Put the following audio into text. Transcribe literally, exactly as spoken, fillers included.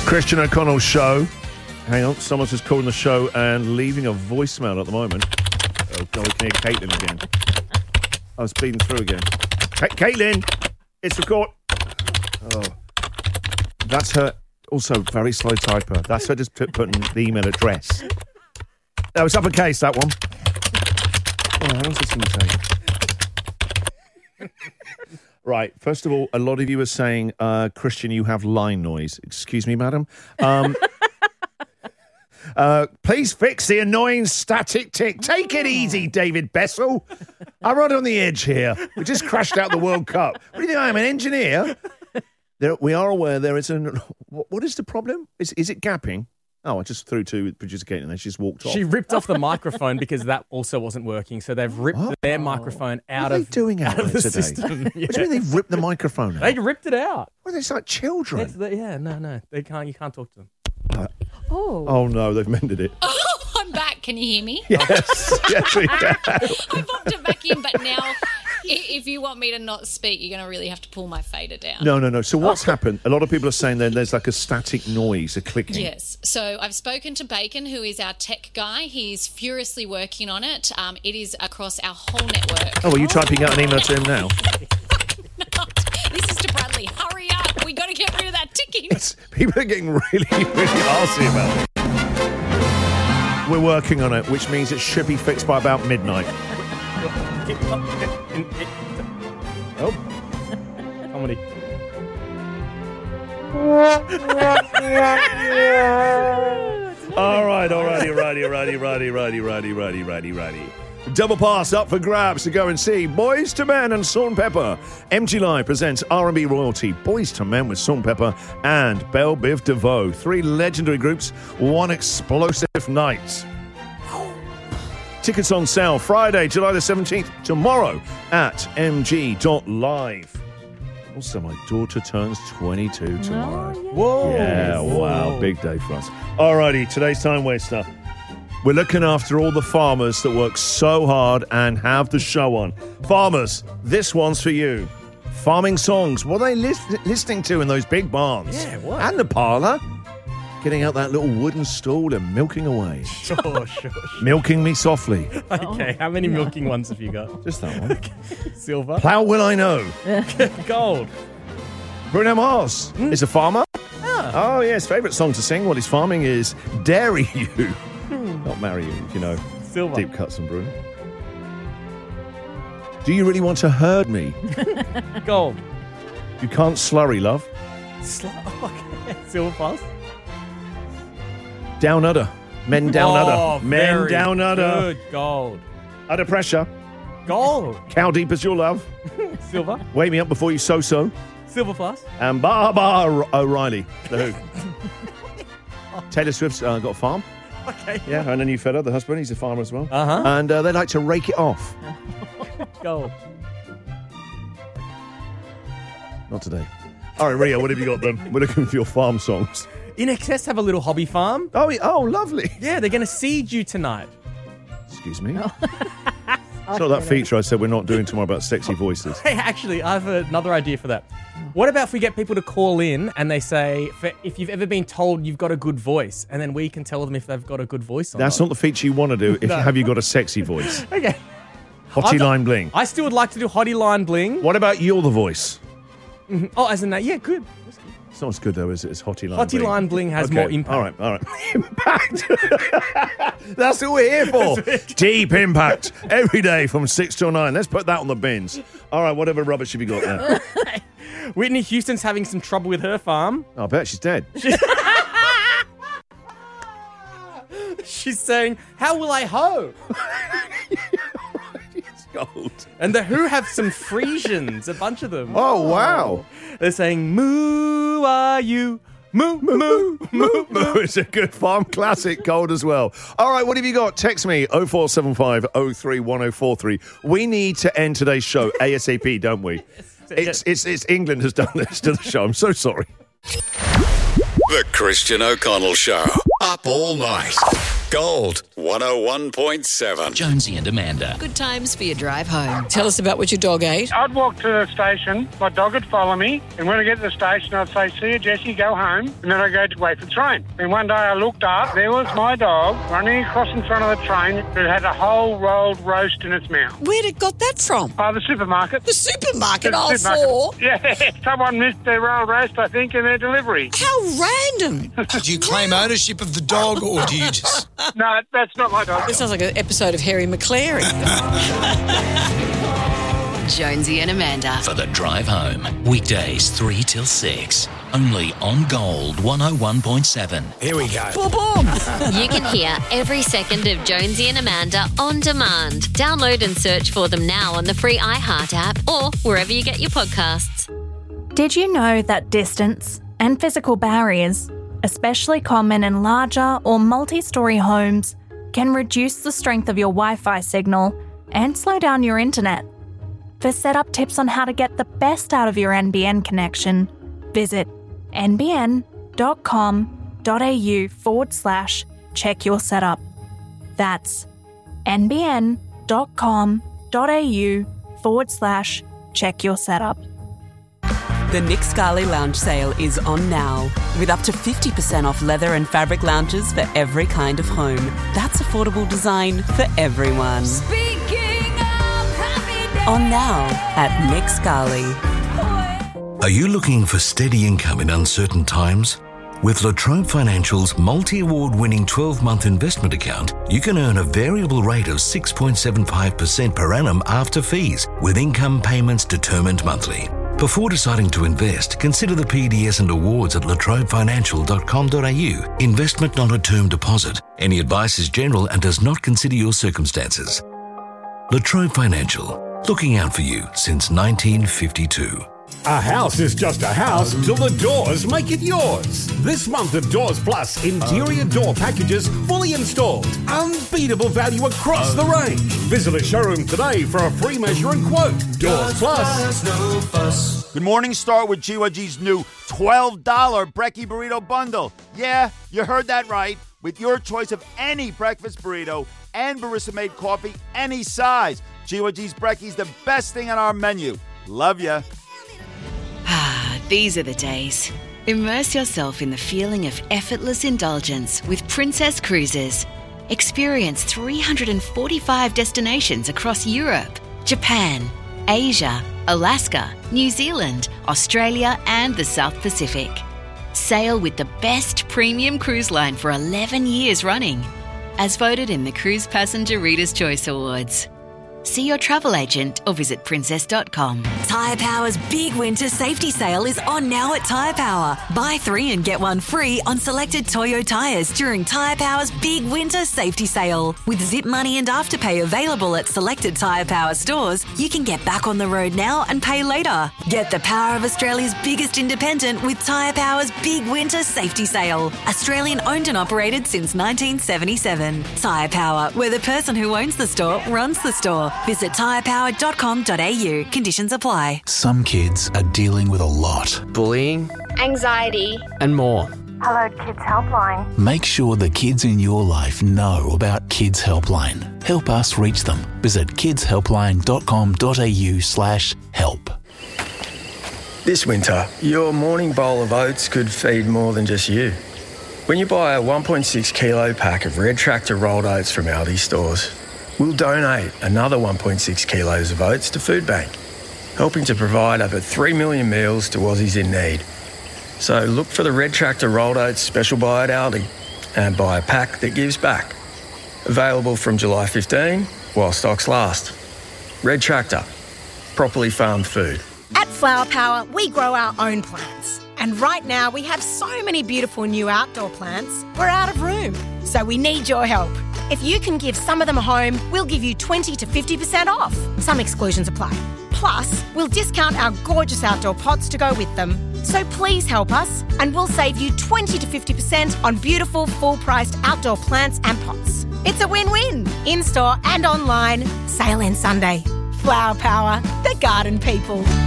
Christian O'Connell Show. Hang on, someone's just calling the show and leaving a voicemail at the moment. Oh, no, we can hear Caitlin again. I was speeding through again. Ca- Caitlin, it's record. Oh, that's her. Also, very slow typer. That's her just put, putting the email address. That was uppercase, that one. Oh, how long's this going to take? Right, first of all, a lot of you are saying, uh, Christian, you have line noise. Excuse me, madam. Um, uh, please fix the annoying static tick. Take it easy, David Bessel. I'm right on the edge here. We just crashed out the World Cup. What do you think I am, an engineer? There, we are aware there is an... What, what is the problem? Is is it gapping? Oh, I just threw to producer Kate and then she just walked off. She ripped off the microphone because that also wasn't working. So they've ripped oh. their microphone out what are of, they doing out, out of the today? System. Yeah. What do you mean they've ripped the microphone out? They ripped it out. Well, it's like children. The, yeah, no, no. They can't. You can't talk to them. Uh, oh. Oh, no, they've mended it. Oh, I'm back. Can you hear me? Yes. Yes, we can. I popped it back in, but now... If you want me to not speak, you're going to really have to pull my fader down. No, no, no. So what's happened? A lot of people are saying that there's like a static noise, a clicking. Yes. So I've spoken to Bacon, who is our tech guy. He's furiously working on it. Um, it is across our whole network. Oh, are you oh. typing out an email to him now? This is to Bradley. Hurry up. We got to get rid of that ticking. It's, people are getting really, really arsy about it. We're working on it, which means it should be fixed by about midnight. Oh, comedy. all right, all righty, righty, righty, righty, righty, righty, righty, righty, righty. Double pass up for grabs to go and see Boys to Men and Salt and Pepper. M G Live presents R and B royalty, Boys to Men with Salt and Pepper and Belle Biv DeVoe. Three legendary groups, one explosive night. Tickets on sale Friday, July the seventeenth, tomorrow at m g dot live. Also, my daughter turns twenty-two tomorrow. Oh, yeah. Whoa. Yeah, Whoa. wow, big day for us. Alrighty, today's time waster. We're looking after all the farmers that work so hard and have the show on. Farmers, this one's for you. Farming songs, what are they lis- listening to in those big barns? Yeah, what? And the parlour. Getting out that little wooden stool and milking away. Sure, sure, sure. Milking me softly. Okay, how many milking ones have you got? Just that one. Silver. How will I know? Gold. Bruno Mars mm. is a farmer. Ah. Oh, yeah, his favourite song to sing while he's farming is Dairy You. Hmm. Not Marry You, if you know. Silver. Deep cuts and Bruno. Do you really want to herd me? Gold. You can't slurry, love. Sl- oh, okay. Silver plus. Down udder. Men down oh, udder. Men down udder. Good. Gold. Under pressure. Gold. Cow deep as your love. Silver. Wake me up before you so-so. Silver plus. And Barbara O'Reilly. The Who. Taylor Swift's uh, got a farm. Okay. Yeah, and a new fella, the husband, he's a farmer as well. Uh-huh. And uh, they like to rake it off. Gold. Not today. All right, Rio, what have you got then? We're looking for your farm songs. In Excess have a little hobby farm. Oh, oh, lovely. Yeah, they're going to seed you tonight. Excuse me? Oh. It's not that feature I said we're not doing tomorrow about sexy voices. Hey, actually, I have another idea for that. What about if we get people to call in and they say, for, if you've ever been told you've got a good voice, and then we can tell them if they've got a good voice or That's not. not the feature you want to do if No. have you got a sexy voice. Okay. Hottie line bling. I still would like to do Hottie line bling. What about you're the voice? Mm-hmm. Oh, as in that, yeah, good. It's not as good, though, is it? It's Hottie Line Hottie Bling. Line Bling has okay. more impact. All right, all right. Impact. That's what we're here for. Deep impact. Every day from six till nine. Let's put that on the bins. All right, whatever rubbish have you got there? Whitney Houston's having some trouble with her farm. Oh, I bet she's dead. She's saying, how will I hoe? Gold. And the Who have some Frisians, a bunch of them. Oh, wow. They're saying, moo are you, moo, moo, moo, moo, moo. It's a good farm classic, Gold as well. All right, what have you got? Text me, oh four seven five, oh three one oh four three. We need to end today's show ASAP, don't we? It's, it's, it's England has done this to the show. I'm so sorry. The Christian O'Connell Show. Up all night. Gold one oh one point seven. Jonesy and Amanda. Good times for your drive home. Tell us about what your dog ate. I'd walk to the station, my dog would follow me, and when I get to the station, I'd say, see you, Jessie, go home, and then I'd go to wait for the train. And one day I looked up, there was my dog running across in front of the train that had a whole rolled roast in its mouth. Where'd it got that from? Oh, the supermarket. The supermarket, The all supermarket. four? Yeah, someone missed their rolled roast, I think, in their delivery. How random. Do you claim ownership of the dog, or do you just... No, that's not my dog. This sounds like an episode of Harry McClary. Jonesy and Amanda. For the drive home. Weekdays three till six. Only on Gold one oh one point seven. Here we go. Boom, boom. You can hear every second of Jonesy and Amanda on demand. Download and search for them now on the free iHeart app or wherever you get your podcasts. Did you know that distance and physical barriers, especially common in larger or multi-storey homes, can reduce the strength of your Wi-Fi signal and slow down your internet? For setup tips on how to get the best out of your N B N connection, visit nbn.com.au forward slash check your setup. That's nbn.com.au forward slash check your setup. The Nick Scali Lounge sale is on now, with up to fifty percent off leather and fabric lounges for every kind of home. That's affordable design for everyone. Speaking of happy days. On now at Nick Scali. Are you looking for steady income in uncertain times? With La Trobe Financial's multi-award winning twelve-month investment account, you can earn a variable rate of six point seven five percent per annum after fees, with income payments determined monthly. Before deciding to invest, consider the P D S and awards at la trobe financial dot com dot a u. Investment not a term deposit. Any advice is general and does not consider your circumstances. La Trobe Financial, looking out for you since nineteen fifty-two. A house is just a house till the doors make it yours. This month of Doors Plus, interior door packages fully installed. Unbeatable value across the range. Visit a showroom today for a free measure and quote. Doors Plus. Good morning. Start with G Y G's new twelve dollars Brekkie Burrito Bundle. Yeah, you heard that right. With your choice of any breakfast burrito and barista-made coffee, any size. G Y G's Brekkie's the best thing on our menu. Love ya. Ah, these are the days. Immerse yourself in the feeling of effortless indulgence with Princess Cruises. Experience three hundred forty-five destinations across Europe, Japan, Asia, Alaska, New Zealand, Australia, and the South Pacific. Sail with the best premium cruise line for eleven years running, as voted in the Cruise Passenger Reader's Choice Awards. See your travel agent or visit princess dot com. Tyre Power's big winter safety sale is on now at Tyre Power. Buy three and get one free on selected Toyo tyres during Tyre Power's big winter safety sale. With Zip Money and Afterpay available at selected Tyre Power stores, you can get back on the road now and pay later. Get the power of Australia's biggest independent with Tyre Power's big winter safety sale. Australian owned and operated since nineteen seventy-seven. Tyre Power, where the person who owns the store runs the store. Visit tyre power dot com dot a u. Conditions apply. Some kids are dealing with a lot. Bullying, anxiety, and more. Hello Kids Helpline. Make sure the kids in your life know about Kids Helpline. Help us reach them. Visit kids helpline dot com dot a u slash help. This winter, your morning bowl of oats could feed more than just you. When you buy a one point six kilo pack of Red Tractor rolled oats from Aldi stores, we'll donate another one point six kilos of oats to Food Bank, helping to provide over three million meals to Aussies in need. So look for the Red Tractor rolled oats special buy at Aldi and buy a pack that gives back. Available from July fifteenth while stocks last. Red Tractor, properly farmed food. At Flower Power, we grow our own plants. And right now we have so many beautiful new outdoor plants, we're out of room. So we need your help. If you can give some of them a home, we'll give you twenty to fifty percent off. Some exclusions apply. Plus, we'll discount our gorgeous outdoor pots to go with them. So please help us and we'll save you twenty to fifty percent on beautiful full-priced outdoor plants and pots. It's a win-win. In-store and online. Sale ends Sunday. Flower Power, the garden people.